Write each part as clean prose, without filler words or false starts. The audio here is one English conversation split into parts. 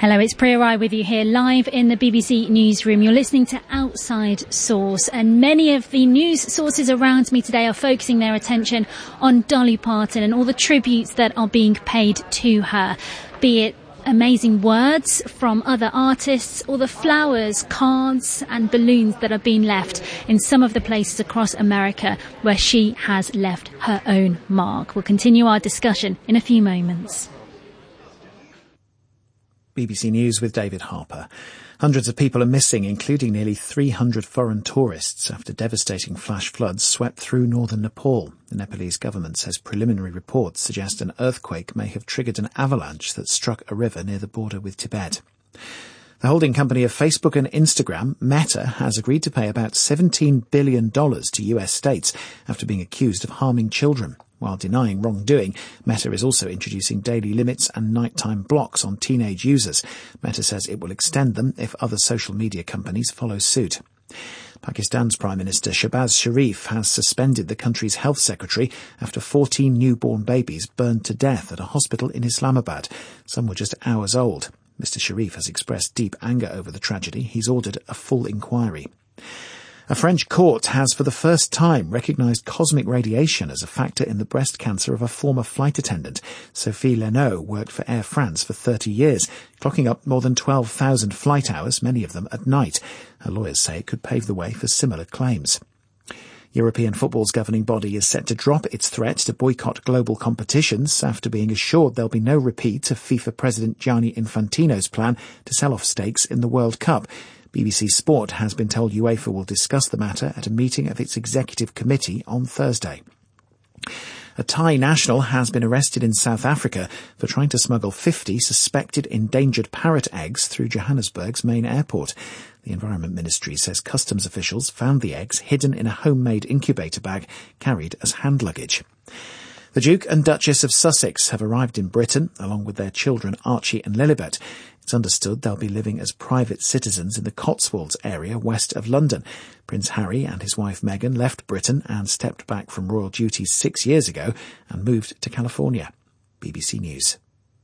Hello, it's Priya Rai with you here live in the BBC newsroom. You're listening to Outside Source, and many of the news sources around me today are focusing their attention on Dolly Parton and all the tributes that are being paid to her, be it amazing words from other artists or the flowers, cards and balloons that are being left in some of the places across America where she has left her own mark. We'll continue our discussion in a few moments. BBC News with David Harper. Hundreds of people are missing, including nearly 300 foreign tourists, after devastating flash floods swept through northern Nepal. The Nepalese government says preliminary reports suggest an earthquake may have triggered an avalanche that struck a river near the border with Tibet. The holding company of Facebook and Instagram, Meta, has agreed to pay about $17 billion to US states after being accused of harming children. While denying wrongdoing, Meta is also introducing daily limits and nighttime blocks on teenage users. Meta says it will extend them if other social media companies follow suit. Pakistan's Prime Minister Shehbaz Sharif has suspended the country's health secretary after 14 newborn babies burned to death at a hospital in Islamabad. Some were just hours old. Mr. Sharif has expressed deep anger over the tragedy. He's ordered a full inquiry. A French court has for the first time recognised cosmic radiation as a factor in the breast cancer of a former flight attendant. Sophie Leno worked for Air France for 30 years, clocking up more than 12,000 flight hours, many of them at night. Her lawyers say it could pave the way for similar claims. European football's governing body is set to drop its threat to boycott global competitions after being assured there'll be no repeat of FIFA President Gianni Infantino's plan to sell off stakes in the World Cup. BBC Sport has been told UEFA will discuss the matter at a meeting of its executive committee on Thursday. A Thai national has been arrested in South Africa for trying to smuggle 50 suspected endangered parrot eggs through Johannesburg's main airport. The Environment Ministry says customs officials found the eggs hidden in a homemade incubator bag carried as hand luggage. The Duke and Duchess of Sussex have arrived in Britain, along with their children Archie and Lilibet. It's understood they'll be living as private citizens in the Cotswolds area west of London. Prince Harry and his wife Meghan left Britain and stepped back from royal duties 6 years ago and moved to California. BBC News.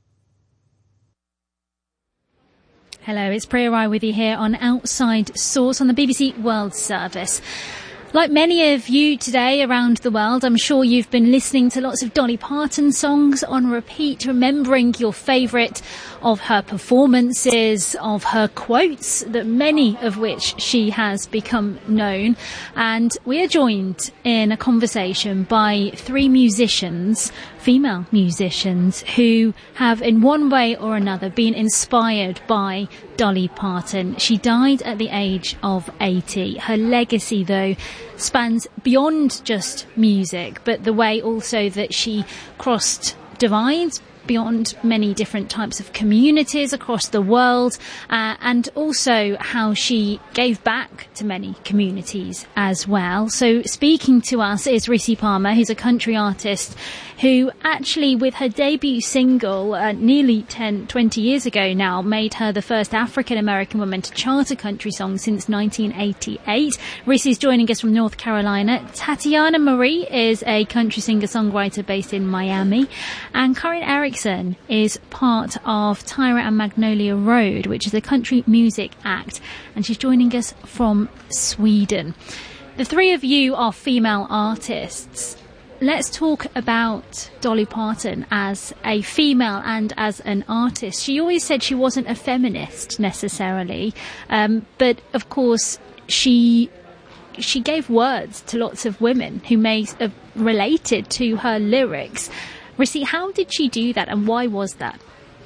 Hello, it's Priya Rai with you here on Outside Source on the BBC World Service. Like many of you today around the world, I'm sure you've been listening to lots of Dolly Parton songs on repeat, remembering your favourite of her performances, of her quotes, that many of which she has become known. And we are joined in a conversation by three musicians, female musicians, who have in one way or another been inspired by Dolly Parton. She died at the age of 80. Her legacy, though, spans beyond just music, but the way also that she crossed divides beyond many different types of communities across the world, and also how she gave back to many communities as well. So speaking to us is Rissy Palmer, who's a country artist who actually, with her debut single nearly 20 years ago now, made her the first African-American woman to chart a country song since 1988. Rissy's joining us from North Carolina. Tatiana Marie is a country singer-songwriter based in Miami. And Karin Eriksson is part of Tyra and Magnolia Road, which is a country music act. And she's joining us from Sweden. The three of you are female artists. Let's talk about Dolly Parton as a female and as an artist. She always said she wasn't a feminist necessarily, but of course she gave words to lots of women who may have related to her lyrics. Rissy, how did she do that, and why was that?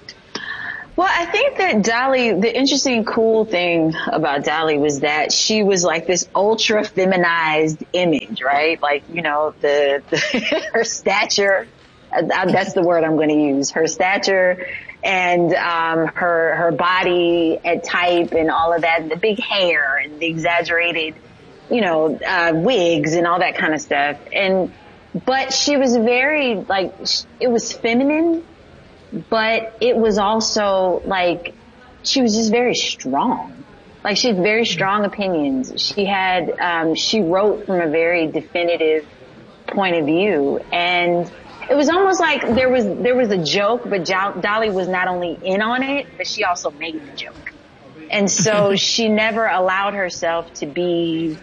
Well, I think that Dolly, the interesting, cool thing about Dolly was that she was like this ultra feminized image, right? Like, you know, her stature, that's the word I'm going to use, her stature and, her body and type and all of that, and the big hair and the exaggerated, you know, wigs and all that kind of stuff. But she was very, like, it was feminine, but it was also like, she was just very strong. Like, she had very strong opinions. She wrote from a very definitive point of view. And it was almost like there was a joke, but Dolly was not only in on it, but she also made the joke. And so she never allowed herself to be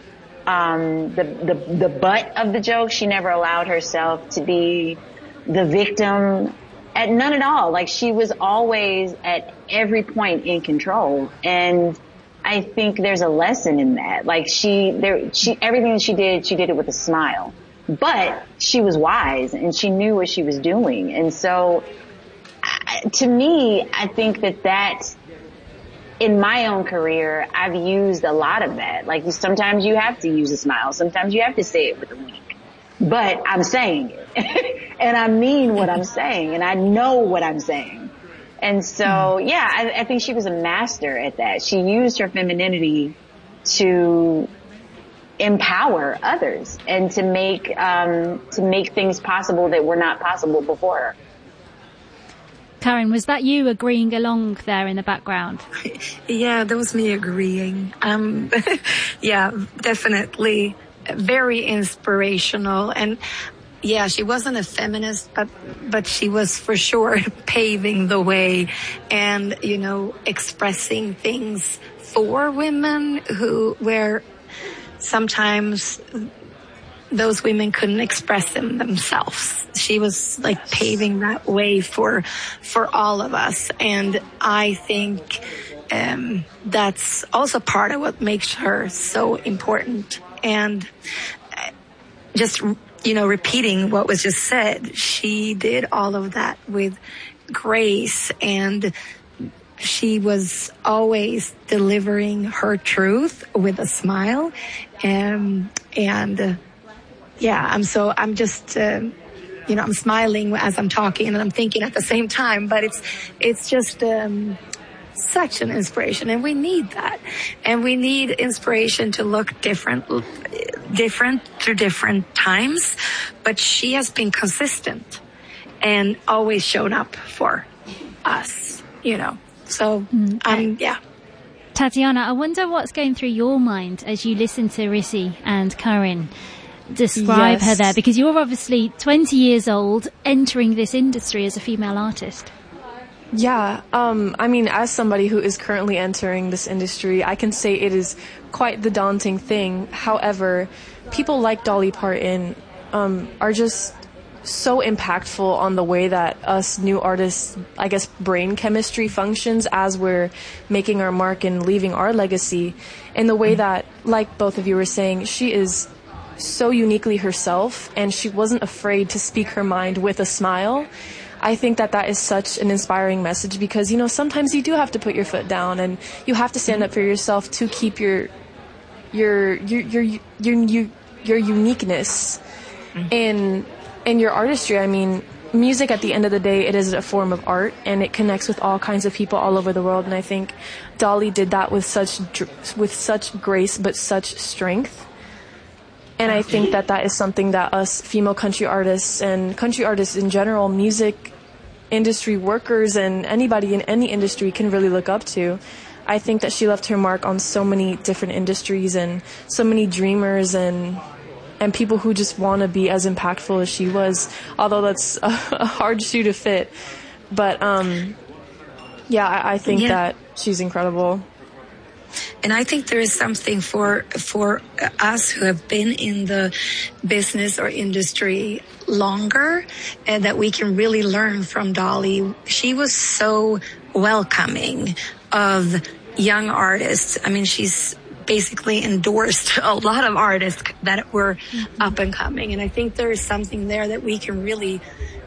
the butt of the joke. She never allowed herself to be the victim at none at all. Like, she was always at every point in control. And I think there's a lesson in that. Like, everything she did it with a smile. But she was wise and she knew what she was doing. And so, to me, I think that in my own career, I've used a lot of that. Like, sometimes you have to use a smile. Sometimes you have to say it with a wink. But I'm saying it. And I mean what I'm saying. And I know what I'm saying. And so, yeah, I think she was a master at that. She used her femininity to empower others and to make things possible that were not possible before her. Karen, was that you agreeing along there in the background? Yeah, that was me agreeing. Yeah, definitely very inspirational. And yeah, she wasn't a feminist, but she was for sure paving the way and, expressing things for women where sometimes those women couldn't express them themselves. She was like paving that way for all of us. And I think that's also part of what makes her so important. And just, repeating what was just said, she did all of that with grace, and she was always delivering her truth with a smile. I'm just, I'm smiling as I'm talking and I'm thinking at the same time, but it's just, such an inspiration, and we need that. And we need inspiration to look different through different times, but she has been consistent and always shown up for us, So, yeah. Tatiana, I wonder what's going through your mind as you listen to Rissi and Karen describe her there, because you're obviously 20 years old entering this industry as a female artist. Yeah, as somebody who is currently entering this industry, I can say it is quite the daunting thing. However, people like Dolly Parton are just so impactful on the way that us new artists, I guess, brain chemistry functions as we're making our mark and leaving our legacy. In the way that, like both of you were saying, she is so uniquely herself, and she wasn't afraid to speak her mind with a smile. I think that is such an inspiring message, because, sometimes you do have to put your foot down and you have to stand up for yourself to keep your uniqueness in your artistry. I mean, music at the end of the day, it is a form of art, and it connects with all kinds of people all over the world. And I think Dolly did that with such grace, but such strength. And I think that is something that us female country artists and country artists in general, music industry workers and anybody in any industry can really look up to. I think that she left her mark on so many different industries and so many dreamers and people who just want to be as impactful as she was, although that's a hard shoe to fit. But I think that she's incredible. And I think there is something for us who have been in the business or industry longer, and that we can really learn from Dolly. She was so welcoming of young artists. I mean, she's basically endorsed a lot of artists that were up and coming. And I think there is something there that we can really,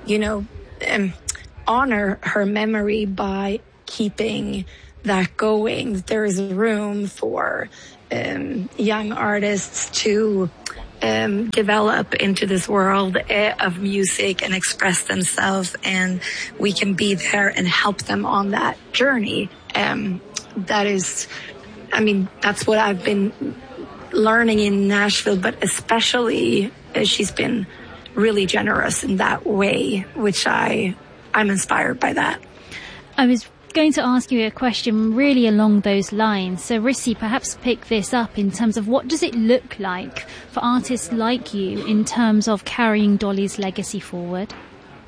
honor her memory by keeping that going. There is room for young artists to develop into this world of music and express themselves, and we can be there and help them on that journey. That's what I've been learning in Nashville, but especially she's been really generous in that way, which I'm inspired by that. I was going to ask you a question really along those lines. So Rissi, perhaps pick this up in terms of what does it look like for artists like you in terms of carrying Dolly's legacy forward?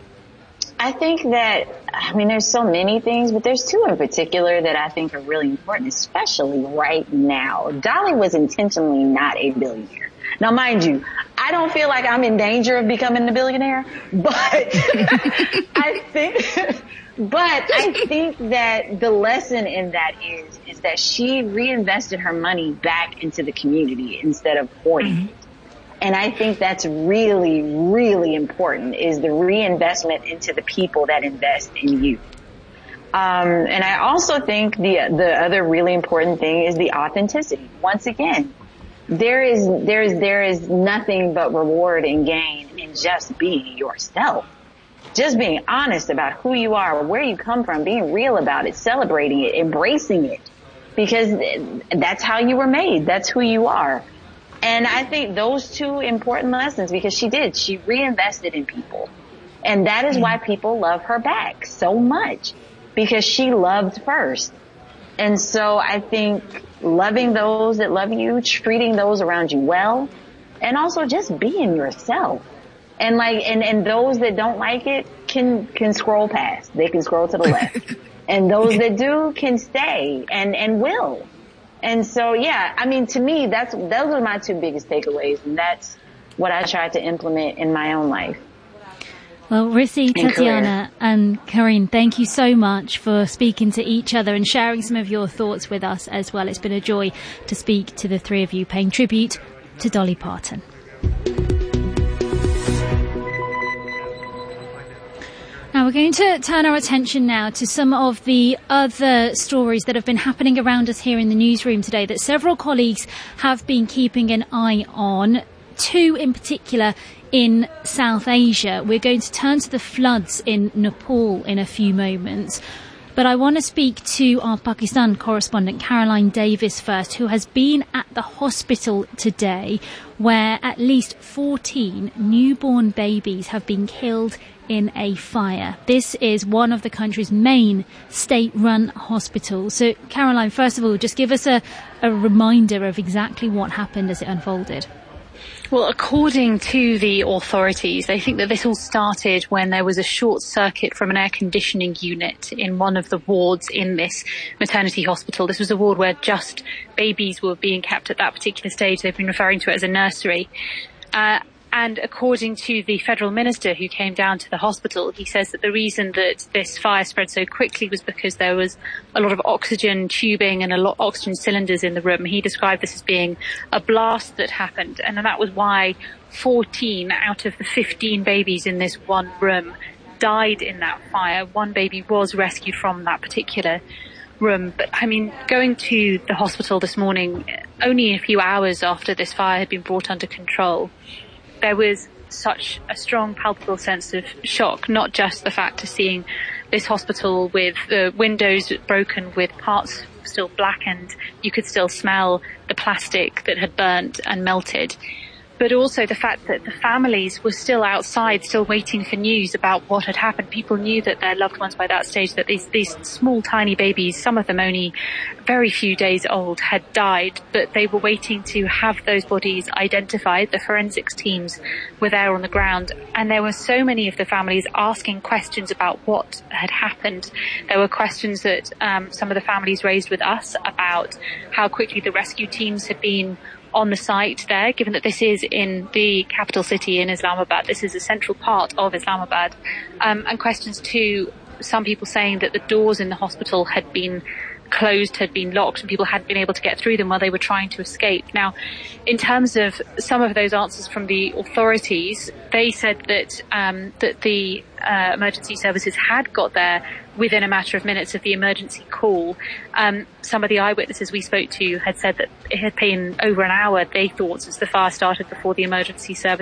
I think that, there's so many things, but there's two in particular that I think are really important, especially right now. Dolly was intentionally not a billionaire. Now, mind you, I don't feel like I'm in danger of becoming a billionaire, but I think that the lesson in that is that she reinvested her money back into the community instead of hoarding it. And I think that's really, really important, is the reinvestment into the people that invest in you. And I also think the other really important thing is the authenticity. Once again, there is nothing but reward and gain in just being yourself. Just being honest about who you are, where you come from, being real about it, celebrating it, embracing it. Because that's how you were made. That's who you are. And I think those two important lessons, because she reinvested in people. And that is why people love her back so much, because she loved first. And so I think loving those that love you, treating those around you well, and also just being yourself. And and those that don't like it can scroll past. They can scroll to the left. And those that do can stay and will. And so, yeah, to me, those are my two biggest takeaways, and that's what I try to implement in my own life. Well, Rissy, Tatiana, and Karine, thank you so much for speaking to each other and sharing some of your thoughts with us as well. It's been a joy to speak to the three of you, paying tribute to Dolly Parton. Now we're going to turn our attention now to some of the other stories that have been happening around us here in the newsroom today that several colleagues have been keeping an eye on, two in particular in South Asia. We're going to turn to the floods in Nepal in a few moments. But I want to speak to our Pakistan correspondent, Caroline Davis, first, who has been at the hospital today where at least 14 newborn babies have been killed in a fire. This is one of the country's main state-run hospitals. So, Caroline, first of all, just give us a reminder of exactly what happened as it unfolded. Well, according to the authorities, they think that this all started when there was a short circuit from an air conditioning unit in one of the wards in this maternity hospital. This was a ward where just babies were being kept at that particular stage. They've been referring to it as a nursery. And according to the federal minister who came down to the hospital, he says that the reason that this fire spread so quickly was because there was a lot of oxygen tubing and a lot of oxygen cylinders in the room. He described this as being a blast that happened, and that was why 14 out of the 15 babies in this one room died in that fire. One baby was rescued from that particular room. But going to the hospital this morning, only a few hours after this fire had been brought under control, there was such a strong, palpable sense of shock, not just the fact of seeing this hospital with the windows broken, with parts still blackened. You could still smell the plastic that had burnt and melted. But also the fact that the families were still outside, still waiting for news about what had happened. People knew that their loved ones by that stage, that these small, tiny babies, some of them only very few days old, had died, but they were waiting to have those bodies identified. The forensics teams were there on the ground, and there were so many of the families asking questions about what had happened. There were questions that some of the families raised with us about how quickly the rescue teams had been on the site there, given that this is in the capital city in Islamabad. This is a central part of Islamabad. And questions to some people saying that the doors in the hospital had been closed, had been locked, and people hadn't been able to get through them while they were trying to escape. Now, in terms of some of those answers from the authorities, they said that that the emergency services had got there within a matter of minutes of the emergency call. Some of the eyewitnesses we spoke to had said that it had been over an hour, they thought, since the fire started before the emergency service